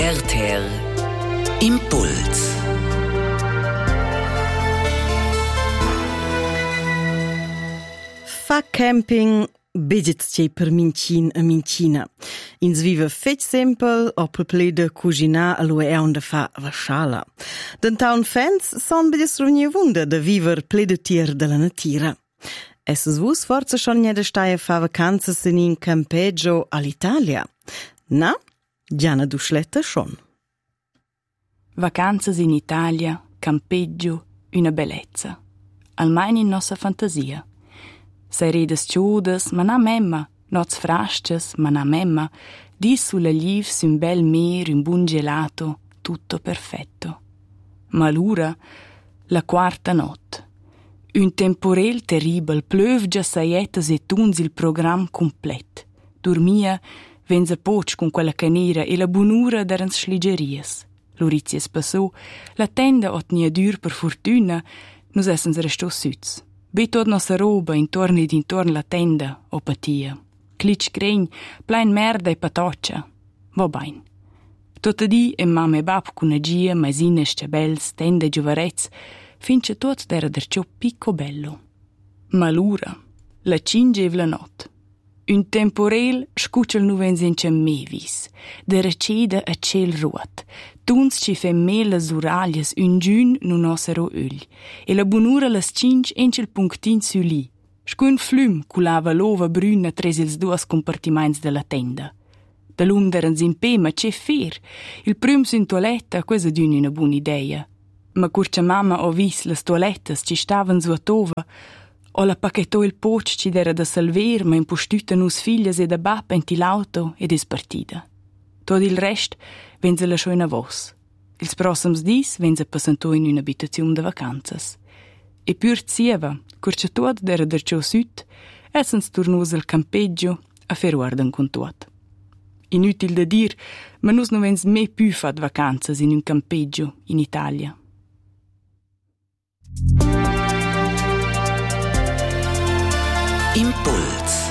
RTR Impuls. Fa camping begeztgei per mincin a mincina. Ins viva fetg sempel o per pleda cucina a lui è onda fa vasciala. D'antaun fans son bedes ruvni wunda da viver pleda tier della natira. Esses vus forza schon nie da stai a fa vacanzas in campeggio all'Italia. Na, Gianna Duschletta schon. Vacanzas in Italia, campeggio, una bellezza. Almeno in nostra fantasia. Sei redes ciudas, ma na memma, noz frasces, ma na memma, dis sulla liv su un bel mer, un buon gelato, tutto perfetto. Ma l'ura, la quarta notte. Un temporel terribile, plöv già saietas e tuns il program complet. Dormia, venza poc con quella canera e la bunura d'erans schligerias. L'orizies passò, la tenda otnia dur per fortuna, nus essens restò süz. Be tot nossa roba intorno ed intorno la tenda, o patia. Clic gregn, plein merda e patoccia. Va bain. Totadì e mamma e bab con agia, maisines, ciabels, tenda e giovarez, fince tot d'era derciò picco bello. Ma l'ura, la cingev la not. Un temporel scuccial nu venzence mevis, de receda a ciel ruot. Tuns ci fe melas uraglias un giun nu nosero öl, e la bunura las cinc encel punctin su li. Scun flüm culava l'ova bruna tres ils duas compartiments de la tenda. Da lum d'erans in pe, ma c'è fer. Il prüm sin toiletta, quesa d'una una buona idea. Ma curcia mamma ho vis las toilettas ci stavan su a tova, o la pacchetò il poc ci d'era da salver, ma impostüta nus figlias e da bap enti l'auto ed es partida. Tot il rest venza la schoina vos. Ils prossams dis venza passantò in un'abitazione de vacanzas. E pur zieva, curcia tot d'era derciò süt, essens turnus al campeggio a fer guardan con tot. Inutil da dir, ma nus non vens me più fat vacanzas in un campeggio in Italia. Impuls.